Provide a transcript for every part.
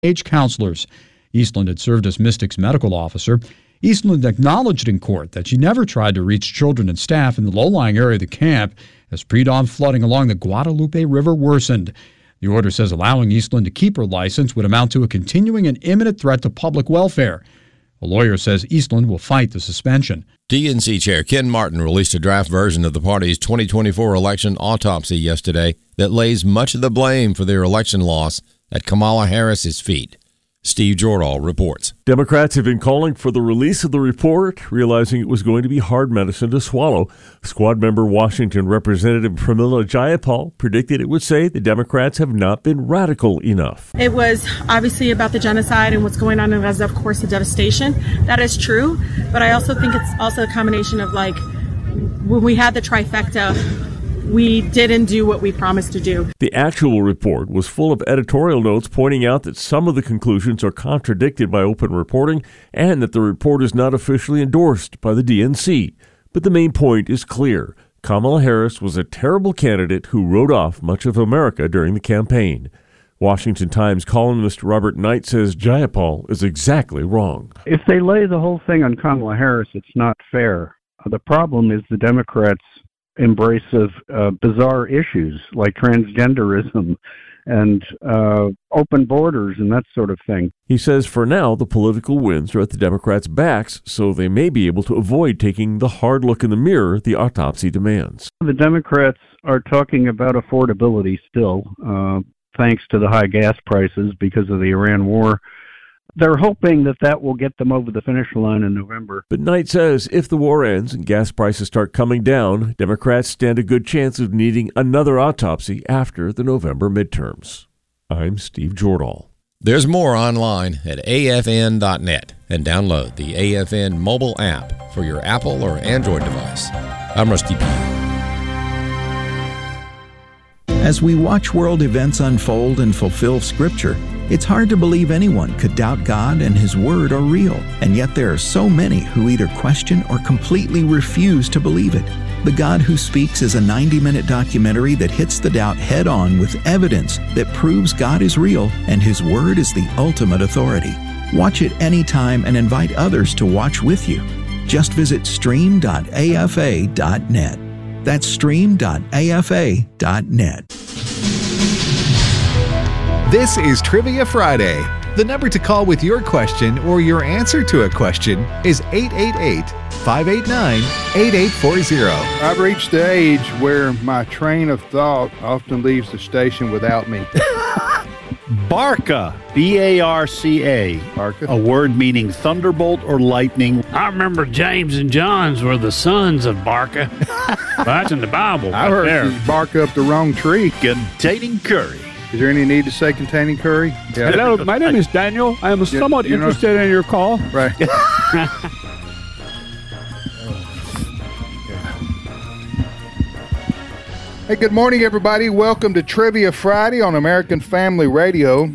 age counselors. Eastland had served as Mystic's medical officer. Eastland acknowledged in court that she never tried to reach children and staff in the low-lying area of the camp as pre-dawn flooding along the Guadalupe River worsened. The order says allowing Eastland to keep her license would amount to a continuing and imminent threat to public welfare. A lawyer says Eastland will fight the suspension. DNC Chair Ken Martin released a draft version of the party's 2024 election autopsy yesterday that lays much of the blame for their election loss at Kamala Harris's feet. Steve Jordahl reports. Democrats have been calling for the release of the report, realizing it was going to be hard medicine to swallow. Squad member Washington Representative Pramila Jayapal predicted it would say the Democrats have not been radical enough. It was obviously about the genocide and what's going on in Gaza, of course, the devastation. That is true, but I also think it's also a combination of like when we had the trifecta, we didn't do what we promised to do. The actual report was full of editorial notes pointing out that some of the conclusions are contradicted by open reporting and that the report is not officially endorsed by the DNC. But the main point is clear. Kamala Harris was a terrible candidate who wrote off much of America during the campaign. Washington Times columnist Robert Knight says Jayapal is exactly wrong. If they lay the whole thing on Kamala Harris, it's not fair. The problem is the Democrats' embrace of bizarre issues like transgenderism and open borders and that sort of thing. He says for now the political winds are at the Democrats' backs, so they may be able to avoid taking the hard look in the mirror the autopsy demands. The Democrats are talking about affordability still, thanks to the high gas prices because of the Iran war. They're hoping that will get them over the finish line in November. But Knight says if the war ends and gas prices start coming down, Democrats stand a good chance of needing another autopsy after the November midterms. I'm Steve Jordahl. There's more online at afn.net and download the AFN mobile app for your Apple or Android device. I'm Rusty P. As we watch world events unfold and fulfill Scripture, it's hard to believe anyone could doubt God and His Word are real, and yet there are so many who either question or completely refuse to believe it. The God Who Speaks is a 90-minute documentary that hits the doubt head-on with evidence that proves God is real and His Word is the ultimate authority. Watch it anytime and invite others to watch with you. Just visit stream.afa.net. That's stream.afa.net. This is Trivia Friday. The number to call with your question or your answer to a question is 888-589-8840. I've reached the age where my train of thought often leaves the station without me. Barca, B-A-R-C-A, Barca. A word meaning thunderbolt or lightning. I remember James and John's were the sons of Barca. That's in the Bible. I heard you bark up the wrong tree. Containing curry. Is there any need to say containing curry? Yeah. Hello, my name is Daniel. I am somewhat interested in your call. Right. Hey, good morning, everybody. Welcome to Trivia Friday on American Family Radio.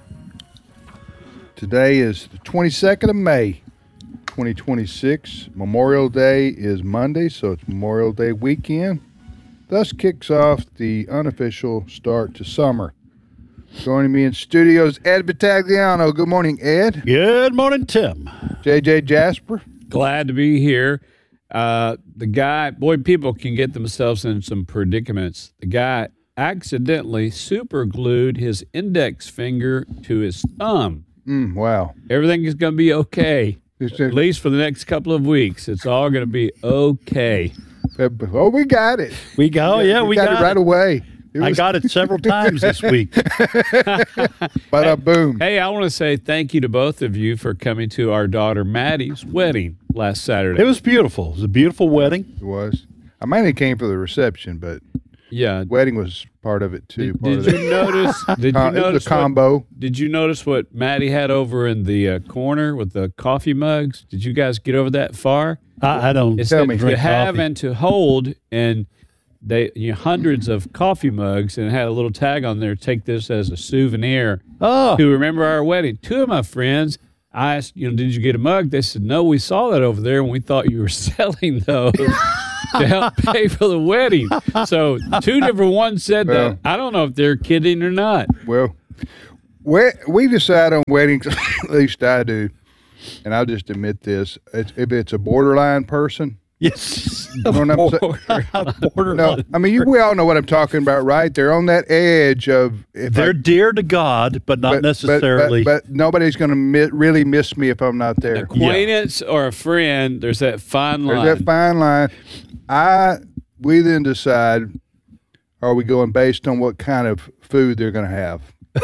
Today is the 22nd of May, 2026. Memorial Day is Monday, so it's Memorial Day weekend. Thus kicks off the unofficial start to summer. Joining me in studios, Ed Battagliano. Good morning, Ed. Good morning, Tim. JJ Jasper. Glad to be here. The guy, boy, people can get themselves in some predicaments. The guy accidentally super glued his index finger to his thumb. Wow. Everything is going to be okay. At least for the next couple of weeks. It's all going to be okay. Oh, we got it. We got it right away. I got it several times this week. Bada boom. Hey, I want to say thank you to both of you for coming to our daughter Maddie's wedding last Saturday. It was beautiful. It was a beautiful wedding. It was. I mainly came for the reception, but the wedding was part of it too. Did you notice? Did you notice the combo? Did you notice what Maddie had over in the corner with the coffee mugs? Did you guys get over that far? I don't. It's Tell me. To have and to hold, and they hundreds of coffee mugs, and it had a little tag on there. Take this as a souvenir to remember our wedding. Two of my friends, I asked, did you get a mug? They said, no, we saw that over there, and we thought you were selling those to help pay for the wedding. So two different ones said that. I don't know if they're kidding or not. Well, We decide on weddings, at least I do, and I'll just admit this: if it's a borderline person. Yes. You know what I'm no, I mean, we all know what I'm talking about, right? They're on that edge of... They're dear to God, but not necessarily... But nobody's going to really miss me if I'm not there. Acquaintance or a friend, there's that fine line. There's that fine line. We then decide, are we going based on what kind of food they're going to have?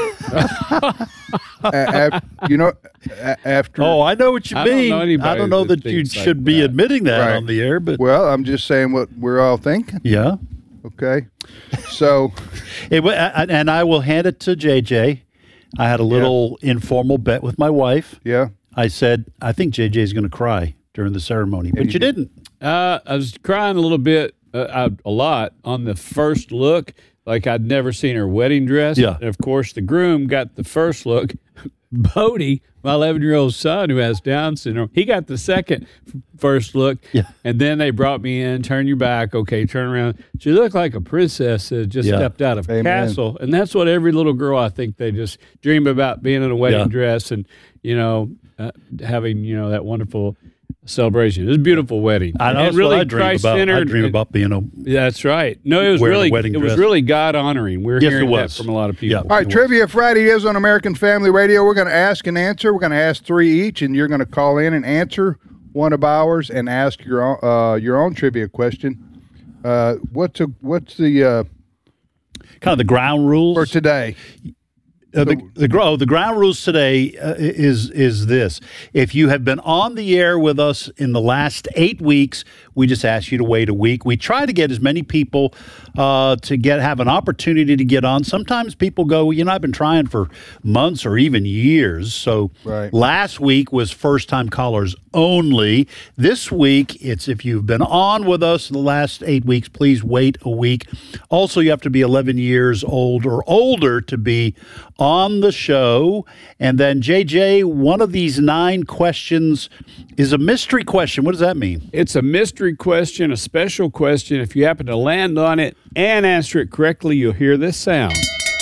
After I know what you mean. I don't know that you should be admitting that on the air, but I'm just saying what we're all thinking. Yeah. Okay. So, and I will hand it to JJ. I had a little informal bet with my wife. Yeah. I said, I think JJ is going to cry during the ceremony, but you didn't. I was crying a little bit, a lot on the first look. Like I'd never seen her wedding dress. Yeah. And of course, the groom got the first look. Bodie, my 11-year-old son who has Down syndrome, he got the second first look. Yeah. And then they brought me in, turn your back, okay, turn around. She looked like a princess that just stepped out of a castle. And that's what every little girl, I think, they just dream about, being in a wedding dress and, having, that wonderful celebration. It was a beautiful wedding. I know. That's really what I dream about. I dream about being a... That's right. No, it was really God honoring. We're hearing that from a lot of people. Yeah. All right, Trivia Friday is on American Family Radio. We're going to ask and answer. We're going to ask 3 each, and you're going to call in and answer one of ours and ask your own trivia question. What's the kind of the ground rules for today? The ground rules today is this. If you have been on the air with us in the last 8 weeks, we just ask you to wait a week. We try to get as many people to have an opportunity to get on. Sometimes people go, I've been trying for months or even years. So last week was first-time callers only. This week, it's if you've been on with us in the last 8 weeks, please wait a week. Also, you have to be 11 years old or older to be on the show. And then, JJ, one of these 9 questions is a mystery question. What does that mean? It's a mystery question, a special question. If you happen to land on it and answer it correctly, you'll hear this sound.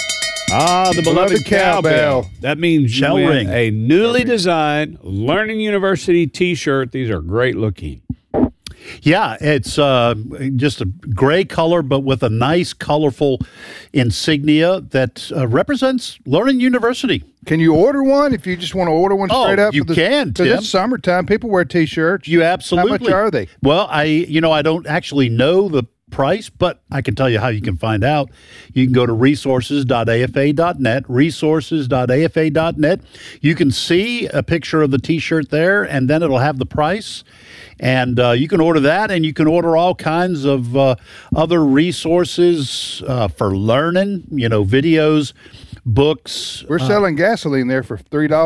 The beloved cowbell. That means you win a newly designed Learning University T-shirt. These are great looking. Yeah, it's just a gray color, but with a nice, colorful insignia that represents Learning University. Can you order one if you just want to order one straight up? You can, Tim. Because it's summertime. People wear T-shirts. You absolutely. How much are they? Well, I don't actually know the price, but I can tell you how you can find out. You can go to resources.afa.net, resources.afa.net. You can see a picture of the T-shirt there, and then it'll have the price. And you can order that, and you can order all kinds of other resources for learning, videos, books. We're selling gasoline there for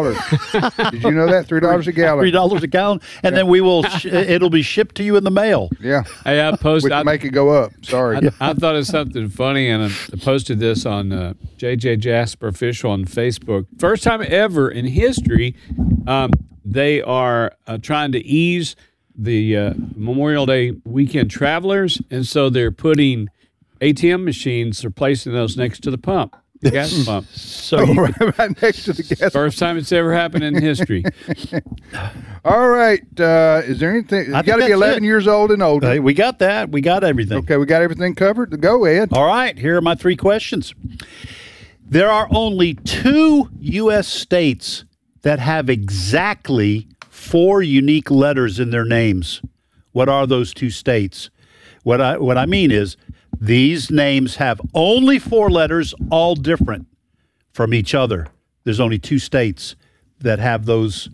$3. Did you know that? $3 a gallon. $3 a gallon, and then we will. It'll be shipped to you in the mail. Yeah. Hey, I posted. We can make it go up. Sorry. I thought of something funny, and I posted this on JJ Jasper Official on Facebook. First time ever in history, they are trying to ease the Memorial Day weekend travelers, and so they're putting ATM machines. They're placing those next to the pump. The gas pump. So right next to the gas. First time it's ever happened in history. All right. Is there anything? You got to be 11 years old and older. We got that. We got everything. Okay, we got everything covered. Go ahead. All right. Here are my 3 questions. There are only 2 U.S. states that have exactly 4 unique letters in their names. What are those 2 states? What I mean is, these names have only 4 letters, all different from each other. There's only 2 states that have those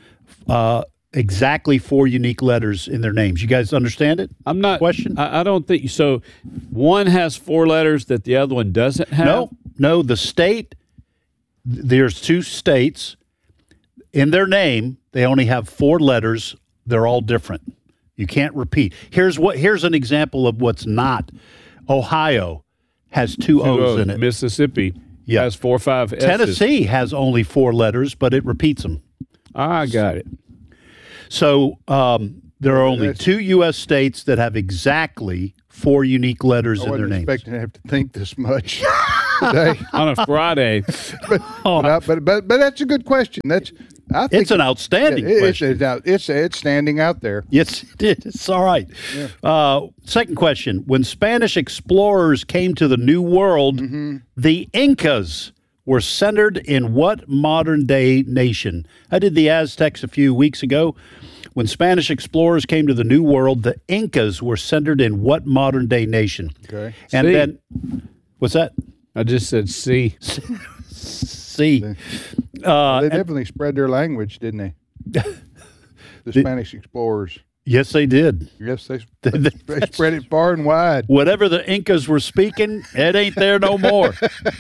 exactly 4 unique letters in their names. You guys understand it? I'm not. Question? I don't think so. One has 4 letters that the other one doesn't have. No. The state. There's 2 states. In their name, they only have 4 letters. They're all different. You can't repeat. Here's an example of what's not. Ohio has 2 O's in it. Mississippi has 4 or 5 S's. Tennessee has only 4 letters, but it repeats them. I got it. So there are only 2 U.S. states that have exactly 4 unique letters in their names. I wasn't expecting to have to think this much. today. On a Friday. but that's a good question. I think it's an outstanding question. It's standing out there. Yes, it is. It's all right. Yeah. Second question. When Spanish explorers came to the New World, the Incas were centered in what modern-day nation? I did the Aztecs a few weeks ago. When Spanish explorers came to the New World, the Incas were centered in what modern-day nation? Okay. And C. then, what's that? I just said C. C. They definitely spread their language, didn't they? The Spanish explorers. Yes, they did. Yes, they spread it far and wide. Whatever the Incas were speaking, it ain't there no more.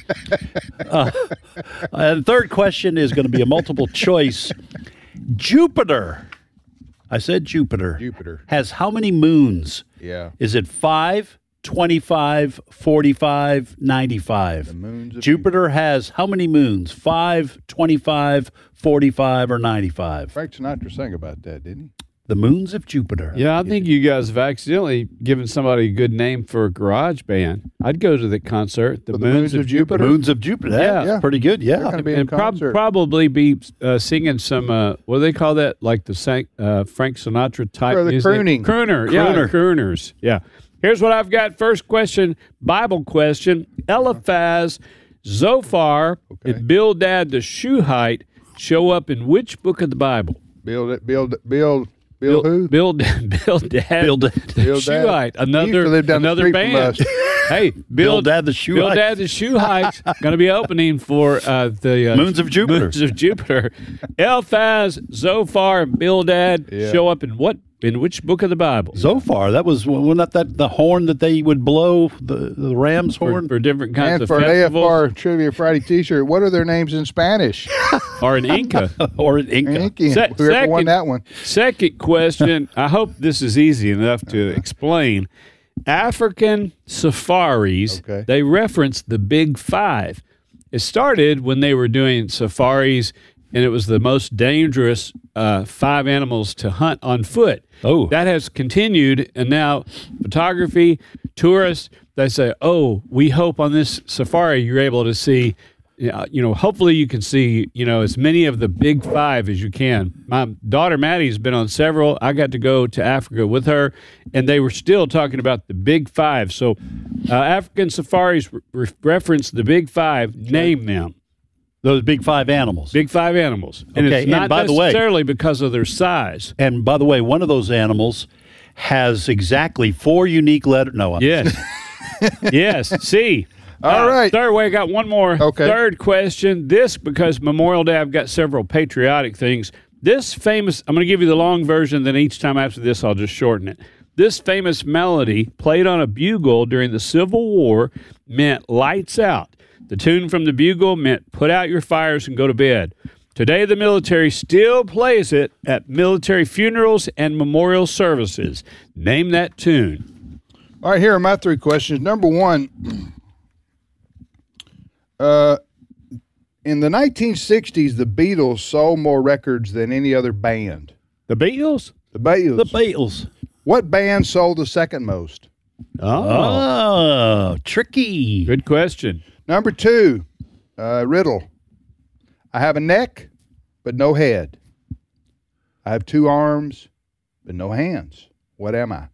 And third question is going to be a multiple choice. Jupiter. I said Jupiter. Jupiter has how many moons? Yeah. Is it 5, 25, 45, 95? The moons of Jupiter has how many moons? 5, 25, 45, or 95? Frank Sinatra sang about that, didn't he? The moons of Jupiter. Yeah, I think you guys have accidentally given somebody a good name for a garage band. I'd go to the concert. The Moons of Jupiter. Moons of Jupiter. Yeah. Pretty good. Yeah. They're gonna be in And concert. probably be singing some, what do they call that? Like the Frank Sinatra type Or the music? crooning. Crooner. Yeah, crooners. Yeah. Here's what I've got. First question, Bible question. Eliphaz, Zophar, and Bildad the Shuhite show up in which book of the Bible? Bill who? Bildad the Shuhite. Another band. From us. Hey, Bildad the Shuhite. Bildad the Shuhite's going to be opening for the Moons of Jupiter. Moons of Jupiter. Eliphaz, Zophar, and Bildad show up in which book of the Bible? Zophar. That was wasn't that the horn that they would blow, the ram's horn for different kinds and of for festivals. an AFR Trivia Friday T-shirt. What are their names in Spanish? Or an Inca. or an Inca. Whoever won that one. Second question. I hope this is easy enough to explain. African safaris, they reference the Big Five. It started when they were doing safaris, and it was the most dangerous 5 animals to hunt on foot. Oh. That has continued, and now photography, tourists, they say, we hope on this safari you're able to see, hopefully you can see, as many of the Big Five as you can. My daughter Maddie's been on several. I got to go to Africa with her, and they were still talking about the Big Five. So African safaris reference the Big Five, name them. Those Big Five animals. Big Five animals. And it's not necessarily because of their size. And by the way, one of those animals has exactly 4 unique letters. No, yes. Yes. C. All right. Third way, I got one more. Okay. Third question. This, because Memorial Day, I've got several patriotic things. This famous, I'm going to give you the long version, then each time after this, I'll just shorten it. This famous melody, played on a bugle during the Civil War, meant lights out. The tune from the bugle meant put out your fires and go to bed. Today, the military still plays it at military funerals and memorial services. Name that tune. All right, here are my 3 questions. Number 1, in the 1960s, the Beatles sold more records than any other band. The Beatles? The Beatles. The Beatles. What band sold the second most? Oh, tricky. Good question. Number 2, riddle. I have a neck, but no head. I have 2 arms, but no hands. What am I?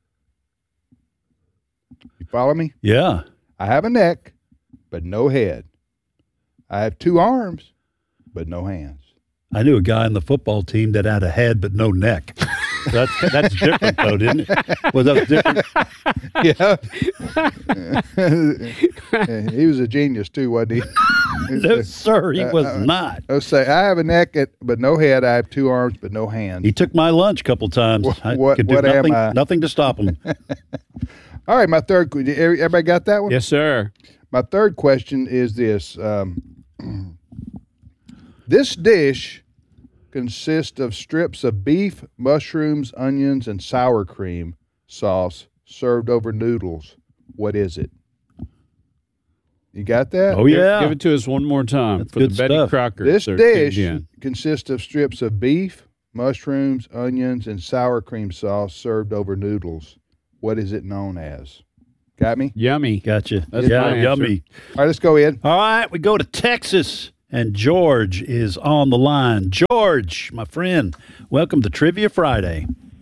You follow me? Yeah. I have a neck, but no head. I have 2 arms, but no hands. I knew a guy on the football team that had a head but no neck. That's different, though, didn't it? Was that different? Yeah. He was a genius, too, wasn't he? No, sir, he was not. Let's say, I have a neck, but no head. I have 2 arms, but no hands. He took my lunch a couple times. I could do nothing to stop him. All right, my third. Everybody got that one? Yes, sir. My third question is this. This dish consists of strips of beef, mushrooms, onions, and sour cream sauce served over noodles. What is it? You got that? Oh, yeah. Give it to us one more time. That's for the good Betty stuff. Crocker. This 13 dish again. consists of strips of beef, mushrooms, onions, and sour cream sauce served over noodles. What is it known as? Got me? Yummy. Gotcha. That's my answer. yummy. All right, let's go in. All right, we go to Texas, and George is on the line. George, my friend, welcome to Trivia Friday.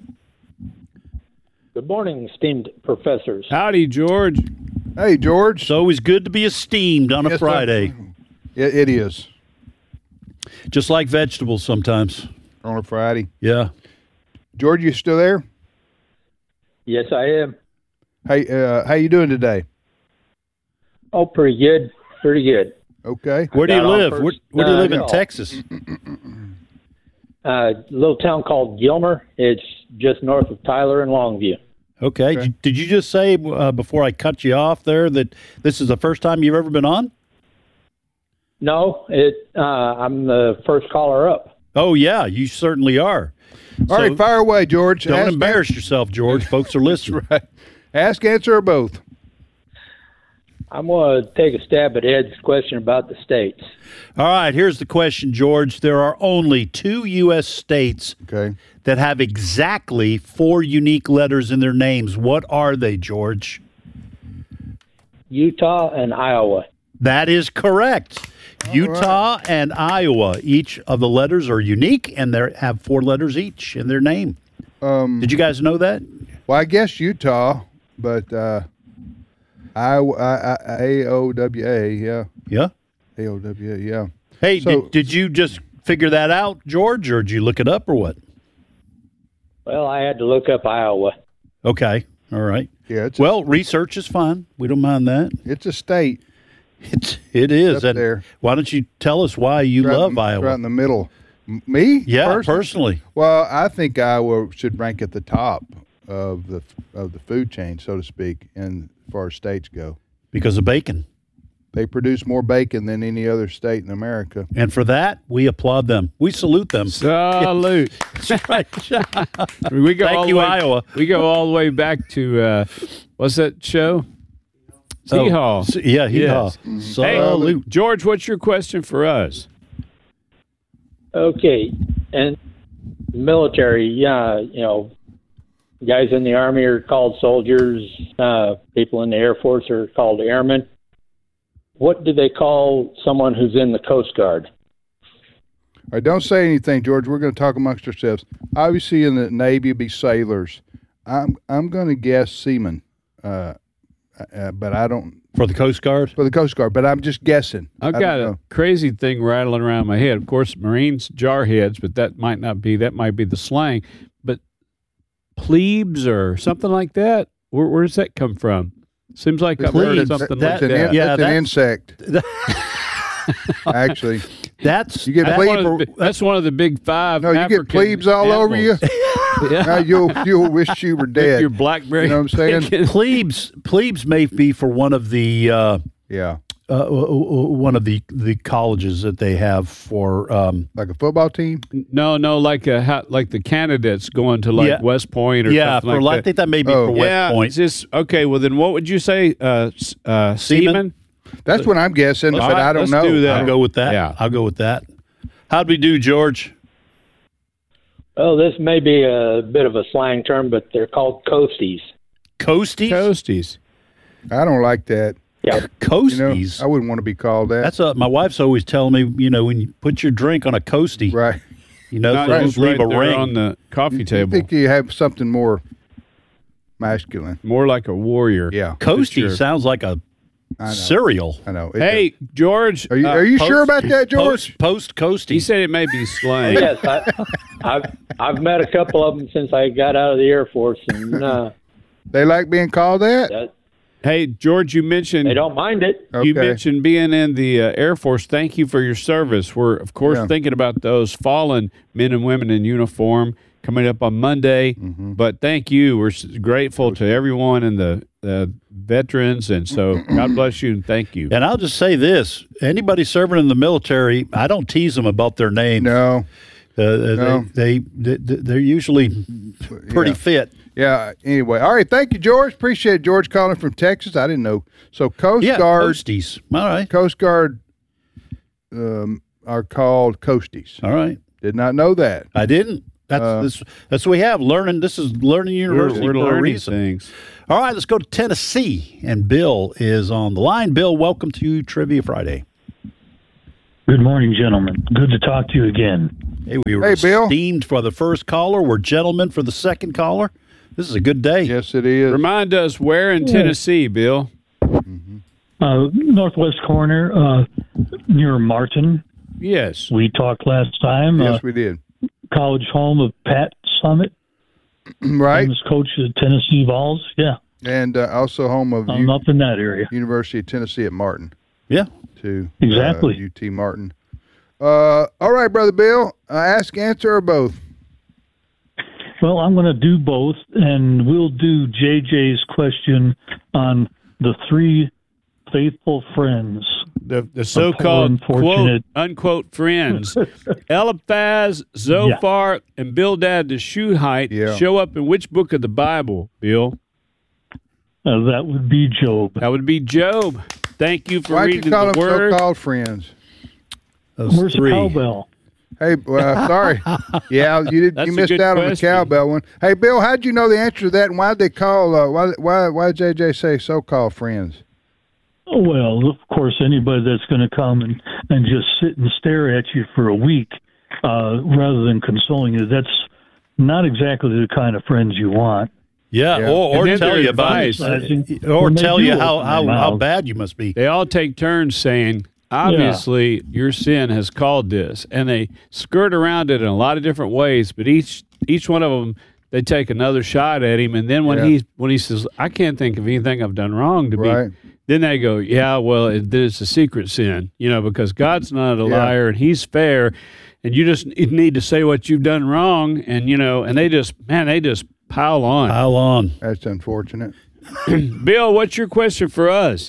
Good morning, esteemed professors. Howdy, George. Hey, George. It's always good to be esteemed on a Yes, Friday. It is. Just like vegetables sometimes. On a Friday. Yeah. George, you still there? Yes, I am. Hey, how you doing today? Oh, pretty good. Pretty good. Okay. Where do you got on live? first, Where do you live in call. Texas? Little town called Gilmer. It's just north of Tyler and Longview. Okay. Did you just say before I cut you off there that this is the first time you've ever been on? No, I'm the first caller up. Oh, yeah, you certainly are. All right, fire away, George. Don't embarrass yourself, George. Folks are listening. Right. Ask, answer, or both. I'm going to take a stab at Ed's question about the states. All right, here's the question, George. There are only 2 U.S. states that have exactly 4 unique letters in their names. What are they, George? Utah and Iowa. That is correct. Utah and Iowa. Each of the letters are unique, and they have 4 letters each in their name. Did you guys know that? Well, I guess Utah, but AOWA, yeah. Yeah? AOWA, yeah. Hey, So- did you just figure that out, George, or did you look it up, or what? Well, I had to look up Iowa. Okay. All right. Yeah. Well, research is fine. We don't mind that. It's a state. It is. Up And there. why don't you tell us why you love Iowa? Right in the middle. Me? Yeah, personally. Well, I think Iowa should rank at the top of the food chain, so to speak, as far as states go. Because of bacon. They produce more bacon than any other state in America. And for that, we applaud them. We salute them. Salute. That's right. We go Thank all the you, way, Iowa. We go all the way back to, what's that show? Hee Haw. Yeah, Hee Haw. Yes. Hey, Salute. George, what's your question for us? Okay, and military, guys in the Army are called soldiers. People in the Air Force are called airmen. What do they call someone who's in the Coast Guard? All right, don't say anything, George. We're going to talk amongst ourselves. Obviously, in the Navy, it'd be sailors. I'm going to guess seamen, but I don't. For the Coast Guard? For the Coast Guard, but I'm just guessing. I've got a crazy thing rattling around my head. Of course, Marines, jarheads, but that might not be. That might be the slang. But plebes or something like that, where does that come from? Seems like I've heard something like that. That's an insect. Actually, that's you get that's one of the big 5. No, you get plebes all over you. Now you'll wish you were dead. Your BlackBerry. You know what I'm saying? Plebes may be for one of the one of the colleges that they have for like a football team. No, like the candidates going to West Point or something like that. I think that may be for West Point. Just okay. Well, then what would you say? Seaman. That's what I'm guessing, but I don't know. Do that. I'll go with that. Yeah, I'll go with that. How'd we do, George? Well, this may be a bit of a slang term, but they're called coasties. Coasties? Coasties. I don't like that. Yeah, coasties. I wouldn't want to be called that. That's my wife's always telling me, when you put your drink on a coastie, right? Not leave right a there ring on the coffee table. I think you have something more masculine, more like a warrior. Yeah, coastie sounds like a cereal. I know. Hey, George, are you sure about that, George? Post coastie. He said it may be slang. Yes, I've met a couple of them since I got out of the Air Force, and they like being called that. Hey, George, you mentioned... They don't mind it. You mentioned being in the Air Force. Thank you for your service. We're, of course, thinking about those fallen men and women in uniform coming up on Monday. Mm-hmm. But thank you. We're grateful to everyone and the veterans. And so God bless you and thank you. And I'll just say this. Anybody serving in the military, I don't tease them about their names. No. They're usually pretty fit. Yeah. Anyway, all right. Thank you, George. Appreciate George calling from Texas. I didn't know. So Coast Guard, coasties. All right. Coast Guard are called coasties. All right. Did not know that. I didn't. That's what we have. Learning. This is Learning University We're for a learning reason. things. All right, let's go to Tennessee. And Bill is on the line. Bill, welcome to Trivia Friday. Good morning, gentlemen. Good to talk to you again. Hey, we were esteemed for the first caller. We're gentlemen for the second caller. This is a good day. Yes, it is. Remind us where in Tennessee, Bill? Northwest corner, near Martin. Yes. We talked last time. Yes, we did. College home of Pat Summit. Right. Famous coach of the Tennessee Vols. Yeah. And also home of I'm up in that area. University of Tennessee at Martin. Yeah. To exactly. UT Martin. All right, Brother Bill. Ask, answer, or both? Well, I'm going to do both, and we'll do JJ's question on the three faithful friends. The so-called quote, unquote friends. Eliphaz, Zophar, and Bildad the Shuhite show up in which book of the Bible, Bill? That would be Job. That would be Job. Thank you for reading the word. Why do you call them so-called friends? Where's the cowbell? Hey, sorry. Yeah, you missed out on the cowbell one. Hey, Bill, how'd you know the answer to that, and why'd they call? Why did JJ say so-called friends? Well, of course, anybody that's going to come and just sit and stare at you for a week, rather than consoling you, that's not exactly the kind of friends you want. Yeah, or tell you about it, or tell you how bad you must be. They all take turns saying, obviously, your sin has called this, and they skirt around it in a lot of different ways. But each one of them, they take another shot at him, and then when he says, "I can't think of anything I've done wrong to be," then they go, "Yeah, well, it's a secret sin, because God's not a liar and He's fair, and you just need to say what you've done wrong." And and they just pile on. Pile on. That's unfortunate. Bill, what's your question for us?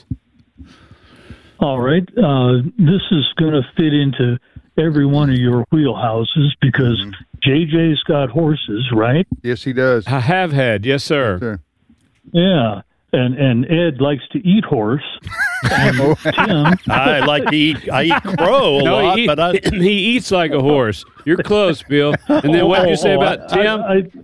All right. This is going to fit into every one of your wheelhouses because JJ's got horses, right? Yes, he does. I have had. Yes, sir. Sure. Yeah. And Ed likes to eat horse. And Tim, I eat crow a lot, but he eats like a horse. You're close, Bill. And then what did you say about Tim?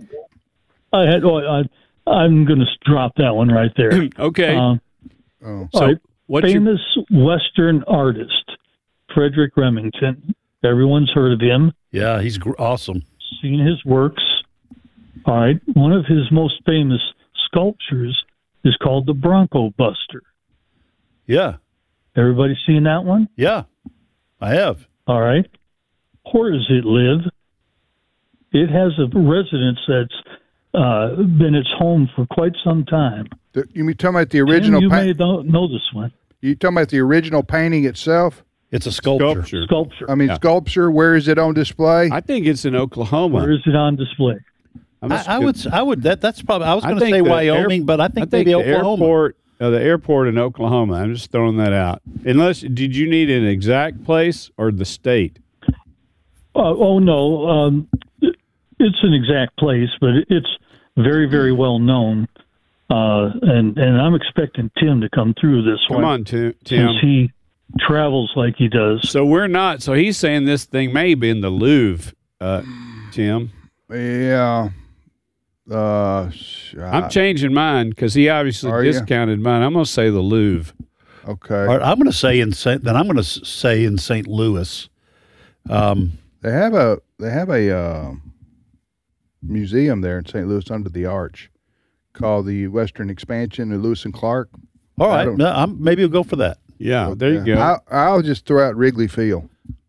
I'm going to drop that one right there. Okay. So famous Western artist, Frederick Remington. Everyone's heard of him. Yeah, he's awesome. Seen his works. All right. One of his most famous sculptures is called the Bronco Buster. Yeah. Everybody seen that one? Yeah, I have. All right. Where does it live? It has a residence that's been its home for quite some time. You mean talking about the original? You may know this one. You talking about the original painting itself? It's a sculpture. Sculpture. I mean, sculpture. Where is it on display? I think it's in Oklahoma. Where is it on display? I would. That's probably. I was going to say Wyoming, but I think maybe Oklahoma. The airport in Oklahoma. I'm just throwing that out. Did you need an exact place or the state? No. It's an exact place, but it's very, very well known. And I'm expecting Tim to come through this one. Come on, Tim. Since he travels like he does. So we're not. So he's saying this thing may be in the Louvre, Tim. Yeah. I'm changing mine because he obviously discounted mine. I'm going to say the Louvre. Okay. All right, I'm going to say in St. Louis. They have a museum there in St. Louis under the arch called the Western Expansion of Lewis and Clark. All right, maybe we'll go for that. Yeah, there you go. I'll just throw out Wrigley Field.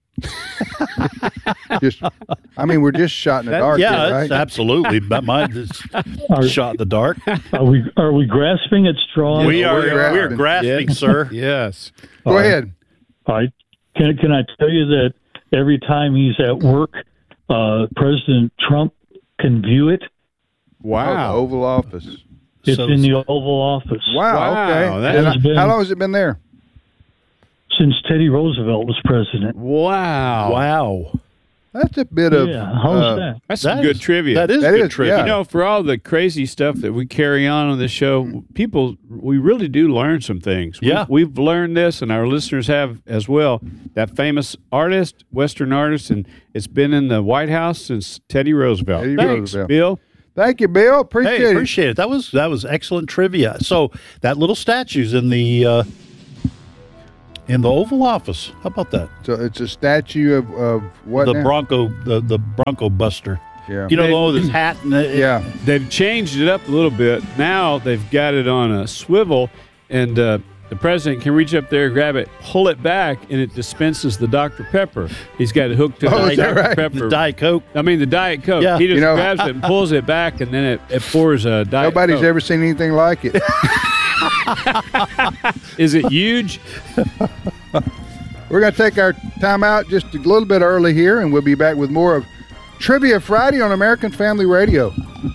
We're just shot in the dark. Yeah, here, right? Absolutely. But mine is shot in the dark. Are we grasping at straws? We're grasping, sir. Yes. Go ahead. All right. Can I tell you that every time he's at work, President Trump can view it? Wow. The Oval Office. It's in the Oval Office. Wow. Okay. How long has it been there? Since Teddy Roosevelt was president. Wow. That's a bit of how's that? That's some good trivia. That is good trivia. yeah. You know, for all the crazy stuff that we carry on this show, we really do learn some things. Yeah. We've learned this, and our listeners have as well. That famous artist, Western artist, and it's been in the White House since Teddy Roosevelt. Thanks, Bill. Thank you, Bill. Appreciate it. Appreciate it. That was excellent trivia. So that little statue's in the Oval Office. How about that? So it's a statue of what? The now? Bronco Buster. Yeah. You know, with his hat and yeah. They've changed it up a little bit. Now they've got it on a swivel, and the president can reach up there, grab it, pull it back, and it dispenses the Dr. Pepper. He's got it hooked to the Dr. Pepper. The Diet Coke. I mean, the Diet Coke. Yeah. He just grabs it and pulls it back, and then it pours a Diet Nobody's Coke. ever seen anything like it. Is it huge? We're going to take our time out just a little bit early here, and we'll be back with more of Trivia Friday on American Family Radio.